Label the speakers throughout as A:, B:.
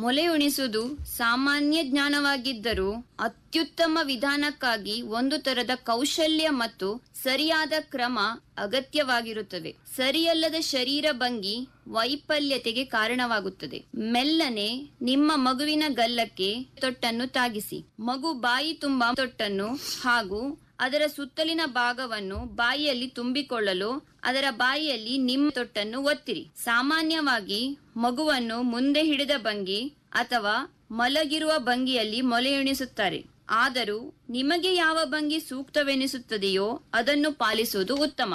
A: ಮೊಲೆಯುಣಿಸುವುದು ಸಾಮಾನ್ಯ ಜ್ಞಾನವಾಗಿದ್ದರೂ ಅತ್ಯುತ್ತಮ ವಿಧಾನಕ್ಕಾಗಿ ಒಂದು ತರದ ಕೌಶಲ್ಯ ಮತ್ತು ಸರಿಯಾದ ಕ್ರಮ ಅಗತ್ಯವಾಗಿರುತ್ತದೆ. ಸರಿಯಲ್ಲದ ಶರೀರ ಭಂಗಿ ವೈಫಲ್ಯತೆಗೆ ಕಾರಣವಾಗುತ್ತದೆ. ಮೆಲ್ಲನೆ ನಿಮ್ಮ ಮಗುವಿನ ಗಲ್ಲಕ್ಕೆ ತೊಟ್ಟನ್ನು ತಾಗಿಸಿ. ಮಗು ಬಾಯಿ ತುಂಬಾ ತೊಟ್ಟನ್ನು ಹಾಗೂ ಅದರ ಸುತ್ತಲಿನ ಭಾಗವನ್ನು ಬಾಯಿಯಲ್ಲಿ ತುಂಬಿಕೊಳ್ಳಲು ಅದರ ಬಾಯಿಯಲ್ಲಿ ನಿಮ್ಮ ತೊಟ್ಟನ್ನು ಒತ್ತಿರಿ. ಸಾಮಾನ್ಯವಾಗಿ ಮಗುವನ್ನು ಮುಂದೆ ಹಿಡಿದ ಭಂಗಿ ಅಥವಾ ಮಲಗಿರುವ ಭಂಗಿಯಲ್ಲಿ ಮೊಲೆಯುಣಿಸುತ್ತಾರೆ. ಆದರೂ ನಿಮಗೆ ಯಾವ ಭಂಗಿ ಸೂಕ್ತವೆನಿಸುತ್ತದೆಯೋ ಅದನ್ನು ಪಾಲಿಸುವುದು ಉತ್ತಮ.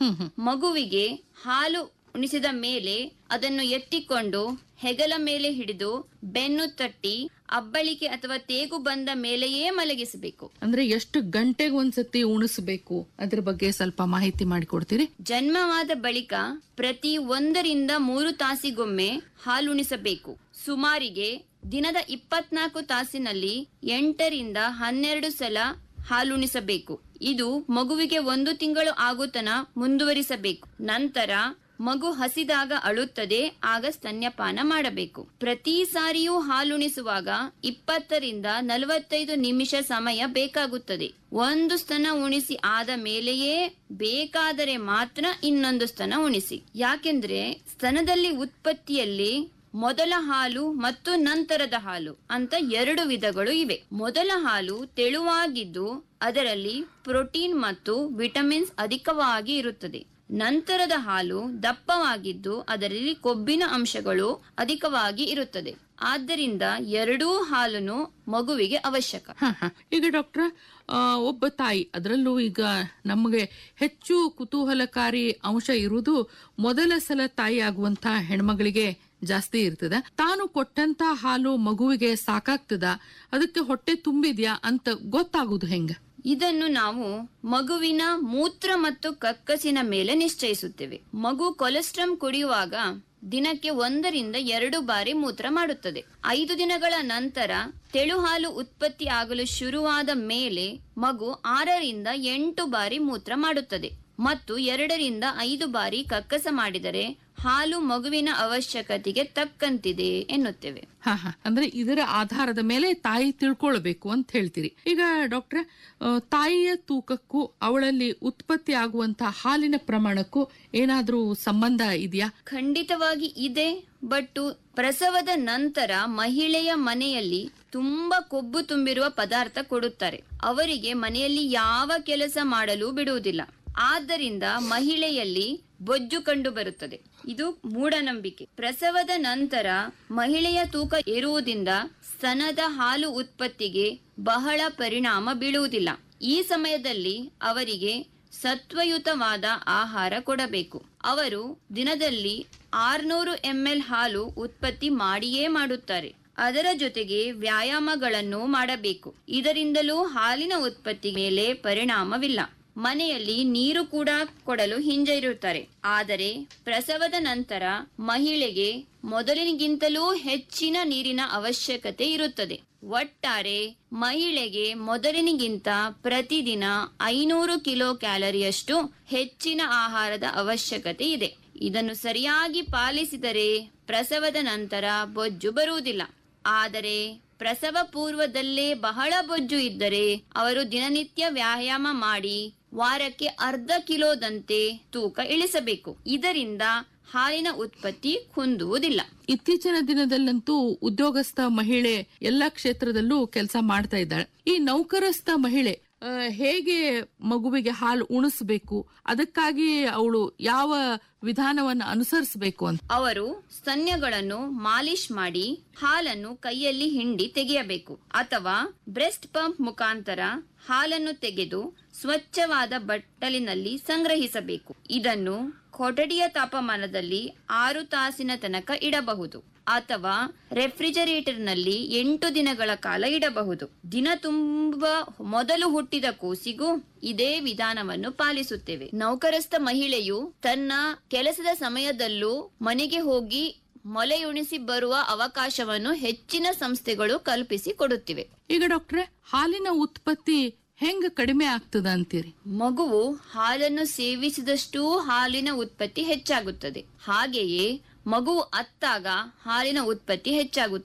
A: ಮಗುವಿಗೆ ಹಾಲು ಉಣಿಸಿದ ಮೇಲೆ ಅದನ್ನು ಎತ್ತಿಕೊಂಡು ಹೆಗಲ ಮೇಲೆ ಹಿಡಿದು ಬೆನ್ನು ತಟ್ಟಿ ಅಬ್ಬಳಿಕೆ ಅಥವಾ ತೇಗು ಬಂದ ಮೇಲೆಯೇ ಮಲಗಿಸಬೇಕು.
B: ಅಂದ್ರೆ ಎಷ್ಟು ಗಂಟೆಗೆ ಒಂದ್ಸತಿ ಉಣಿಸಬೇಕು ಅದ್ರ ಬಗ್ಗೆ ಸ್ವಲ್ಪ ಮಾಹಿತಿ ಮಾಡಿಕೊಡ್ತೀರಿ?
A: ಜನ್ಮವಾದ ಬಳಿಕ ಪ್ರತಿ 1 ರಿಂದ 3 ತಾಸಿಗೊಮ್ಮೆ ಹಾಲುಣಿಸಬೇಕು. ಸುಮಾರಿಗೆ ದಿನದ 24 ತಾಸಿನಲ್ಲಿ 8 ರಿಂದ 12 ಸಲ ಹಾಲುಣಿಸಬೇಕು. ಇದು ಮಗುವಿಗೆ 1 ತಿಂಗಳು ಆಗುತ್ತನ ಮುಂದುವರಿಸಬೇಕು. ನಂತರ ಮಗು ಹಸಿದಾಗ ಅಳುತ್ತದೆ, ಆಗ ಸ್ತನ್ಯಪಾನ ಮಾಡಬೇಕು. ಪ್ರತಿ ಸಾರಿಯೂ ಹಾಲುಣಿಸುವಾಗ 20 ರಿಂದ 45 ನಿಮಿಷ ಸಮಯ ಬೇಕಾಗುತ್ತದೆ. ಒಂದು ಸ್ತನ ಉಣಿಸಿ ಆದ ಮೇಲೆಯೇ ಬೇಕಾದರೆ ಮಾತ್ರ ಇನ್ನೊಂದು ಸ್ತನ ಉಣಿಸಿ. ಯಾಕೆಂದ್ರೆ ಸ್ತನದಲ್ಲಿ ಉತ್ಪತ್ತಿಯಲ್ಲಿ ಮೊದಲ ಹಾಲು ಮತ್ತು ನಂತರದ ಹಾಲು ಅಂತ 2 ವಿಧಗಳು ಇವೆ. ಮೊದಲ ಹಾಲು ತೆಳುವಾಗಿದ್ದು ಅದರಲ್ಲಿ ಪ್ರೋಟೀನ್ ಮತ್ತು ವಿಟಮಿನ್ಸ್ ಅಧಿಕವಾಗಿ ಇರುತ್ತದೆ. ನಂತರದ ಹಾಲು ದಪ್ಪವಾಗಿದ್ದು ಅದರಲ್ಲಿ ಕೊಬ್ಬಿನ ಅಂಶಗಳು ಅಧಿಕವಾಗಿ ಇರುತ್ತದೆ. ಆದ್ದರಿಂದ 2 ಹಾಲನ್ನು ಮಗುವಿಗೆ ಅವಶ್ಯಕ.
B: ಈಗ ಡಾಕ್ಟರ್, ಒಬ್ಬ ತಾಯಿ, ಅದರಲ್ಲೂ ಈಗ ನಮಗೆ ಹೆಚ್ಚು ಕುತೂಹಲಕಾರಿ ಅಂಶ ಇರುವುದು ಮೊದಲ ಸಲ ತಾಯಿ ಆಗುವಂತ ಹೆಣ್ಮಗಳಿಗೆ ಜಾಸ್ತಿ ಇರ್ತದ. ತಾನು ಕೊಟ್ಟಂತ ಹಾಲು ಮಗುವಿಗೆ ಸಾಕಾಗ್ತದ, ಅದಕ್ಕೆ ಹೊಟ್ಟೆ ತುಂಬಿದ್ಯಾ ಅಂತ ಗೊತ್ತಾಗುದು ಹೆಂಗ?
A: ಇದನ್ನು ನಾವು ಮಗುವಿನ ಮೂತ್ರ ಮತ್ತು ಕಕ್ಕಸಿನ ಮೇಲೆ ನಿಶ್ಚಯಿಸುತ್ತೇವೆ. ಮಗು ಕೊಲೆಸ್ಟ್ರಾಲ್ ಕುಡಿಯುವಾಗ ದಿನಕ್ಕೆ 1 ರಿಂದ 2 ಬಾರಿ ಮೂತ್ರ ಮಾಡುತ್ತದೆ. 5 ದಿನಗಳ ನಂತರ ತೆಳು ಹಾಲು ಉತ್ಪತ್ತಿ ಆಗಲು ಶುರುವಾದ ಮೇಲೆ ಮಗು 6 ರಿಂದ 8 ಬಾರಿ ಮೂತ್ರ ಮಾಡುತ್ತದೆ ಮತ್ತು 2 ರಿಂದ 5 ಬಾರಿ ಕಕ್ಕಸ ಮಾಡಿದರೆ ಹಾಲು ಮಗುವಿನ ಅವಶ್ಯಕತೆಗೆ ತಕ್ಕಂತಿದೆ ಎನ್ನುತ್ತೇವೆ.
B: ಅಂದ್ರೆ ಇದರ ಆಧಾರದ ಮೇಲೆ ತಾಯಿ ತಿಳ್ಕೊಳ್ಬೇಕು ಅಂತ ಹೇಳ್ತೀರಿ. ಈಗ ಡಾಕ್ಟ್ರೆ, ತಾಯಿಯ ತೂಕಕ್ಕೂ ಅವಳಲ್ಲಿ ಉತ್ಪತ್ತಿ ಆಗುವಂತಹ ಹಾಲಿನ ಪ್ರಮಾಣಕ್ಕೂ ಏನಾದ್ರೂ ಸಂಬಂಧ ಇದೆಯಾ?
A: ಖಂಡಿತವಾಗಿ ಇದೆ. ಬಟ್ ಪ್ರಸವದ ನಂತರ ಮಹಿಳೆಯ ಮನೆಯಲ್ಲಿ ತುಂಬಾ ಕೊಬ್ಬು ತುಂಬಿರುವ ಪದಾರ್ಥ ಕೊಡುತ್ತಾರೆ. ಅವರಿಗೆ ಮನೆಯಲ್ಲಿ ಯಾವ ಕೆಲಸ ಮಾಡಲು ಬಿಡುವುದಿಲ್ಲ. ಆದ್ದರಿಂದ ಮಹಿಳೆಯಲ್ಲಿ ಬೊಜ್ಜು ಕಂಡು ಬರುತ್ತದೆ. ಇದು ಮೂಢನಂಬಿಕೆ. ಪ್ರಸವದ ನಂತರ ಮಹಿಳೆಯ ತೂಕ ಏರುವುದರಿಂದ ಸ್ತನದ ಹಾಲು ಉತ್ಪತ್ತಿಗೆ ಬಹಳ ಪರಿಣಾಮ ಬೀಳುವುದಿಲ್ಲ. ಈ ಸಮಯದಲ್ಲಿ ಅವರಿಗೆ ಸತ್ವಯುತವಾದ ಆಹಾರ ಕೊಡಬೇಕು. ಅವರು ದಿನದಲ್ಲಿ 600 ml ಹಾಲು ಉತ್ಪತ್ತಿ ಮಾಡಿಯೇ ಮಾಡುತ್ತಾರೆ. ಅದರ ಜೊತೆಗೆ ವ್ಯಾಯಾಮಗಳನ್ನು ಮಾಡಬೇಕು. ಇದರಿಂದಲೂ ಹಾಲಿನ ಉತ್ಪತ್ತಿ ಮೇಲೆ ಪರಿಣಾಮವಿಲ್ಲ. ಮನೆಯಲ್ಲಿ ನೀರು ಕೂಡ ಕೊಡಲು ಹಿಂಜರಿಯುತ್ತಾರೆ. ಆದರೆ ಪ್ರಸವದ ನಂತರ ಮಹಿಳೆಗೆ ಮೊದಲಿನಗಿಂತಲೂ ಹೆಚ್ಚಿನ ನೀರಿನ ಅವಶ್ಯಕತೆ ಇರುತ್ತದೆ. ಒಟ್ಟಾರೆ ಮಹಿಳೆಗೆ ಮೊದಲಿನಗಿಂತ ಪ್ರತಿದಿನ 500 ಕಿಲೋ ಕ್ಯಾಲರಿಯಷ್ಟು ಹೆಚ್ಚಿನ ಆಹಾರದ ಅವಶ್ಯಕತೆ ಇದೆ. ಇದನ್ನು ಸರಿಯಾಗಿ ಪಾಲಿಸಿದರೆ ಪ್ರಸವದ ನಂತರ ಬೊಜ್ಜು ಬರುವುದಿಲ್ಲ. ಆದರೆ ಪ್ರಸವ ಪೂರ್ವದಲ್ಲೇ ಬಹಳ ಬೊಜ್ಜು ಇದ್ದರೆ ಅವರು ದಿನನಿತ್ಯ ವ್ಯಾಯಾಮ ಮಾಡಿ ವಾರಕ್ಕೆ 1/2 ಕಿಲೋದಂತೆ ತೂಕ ಇಳಿಸಬೇಕು. ಇದರಿಂದ ಹಾಲಿನ ಉತ್ಪತ್ತಿ ಕುಂದುವುದಿಲ್ಲ.
B: ಇತ್ತೀಚಿನ ದಿನದಲ್ಲಂತೂ ಉದ್ಯೋಗಸ್ಥ ಮಹಿಳೆ ಎಲ್ಲಾ ಕ್ಷೇತ್ರದಲ್ಲೂ ಕೆಲಸ ಮಾಡ್ತಾ ಇದ್ದಾಳೆ. ಈ ನೌಕರಸ್ಥ ಮಹಿಳೆ ಹೇಗೆ ಮಗುವಿಗೆ ಹಾಲು ಉಣಿಸಬೇಕು, ಅದಕ್ಕಾಗಿ ಅವಳು ಯಾವ ವಿಧಾನವನ್ನು ಅನುಸರಿಸಬೇಕು ಅಂತ?
A: ಅವರು ಸ್ತನ್ಯಗಳನ್ನು ಮಾಲಿಶ್ ಮಾಡಿ ಹಾಲನ್ನು ಕೈಯಲ್ಲಿ ಹಿಂಡಿ ತೆಗೆಯಬೇಕು ಅಥವಾ ಬ್ರೆಸ್ಟ್ ಪಂಪ್ ಮುಖಾಂತರ ಹಾಲನ್ನು ತೆಗೆದು ಸ್ವಚ್ಛವಾದ ಬಟ್ಟಲಿನಲ್ಲಿ ಸಂಗ್ರಹಿಸಬೇಕು. ಇದನ್ನು ಕೊಠಡಿಯ ತಾಪಮಾನದಲ್ಲಿ 6 ತಾಸಿನ ತನಕ ಇಡಬಹುದು ಅಥವಾ ರೆಫ್ರಿಜರೇಟರ್ ನಲ್ಲಿ 8 ದಿನಗಳ ಕಾಲ ಇಡಬಹುದು. ದಿನ ತುಂಬ ಮೊದಲು ಹುಟ್ಟಿದ ಕೂಸಿಗೂ ಇದೇ ವಿಧಾನವನ್ನು ಪಾಲಿಸುತ್ತೇವೆ. ನೌಕರಸ್ಥ ಮಹಿಳೆಯು ತನ್ನ ಕೆಲಸದ ಸಮಯದಲ್ಲೂ ಮನೆಗೆ ಹೋಗಿ ಮೊಲೆಯುಣಿಸಿ ಬರುವ ಅವಕಾಶವನ್ನು ಹೆಚ್ಚಿನ ಸಂಸ್ಥೆಗಳು ಕಲ್ಪಿಸಿ ಕೊಡುತ್ತಿವೆ.
B: ಈಗ ಡಾಕ್ಟ್ರೆ, ಹಾಲಿನ ಉತ್ಪತ್ತಿ ಹೆಂಗ ಕಡಿಮೆ ಆಗ್ತದ ಅಂತೀರಿ?
A: ಮಗುವು ಹಾಲನ್ನು ಸೇವಿಸಿದಷ್ಟು ಹಾಲಿನ ಉತ್ಪತ್ತಿ ಹೆಚ್ಚಾಗುತ್ತದೆ. ಹಾಗೆಯೇ ಮಗುವು ಅತ್ತಾಗ ಹಾಲಿನ ಉತ್ಪತ್ತಿ ಹೆಚ್ಚಾಗುತ್ತದೆ.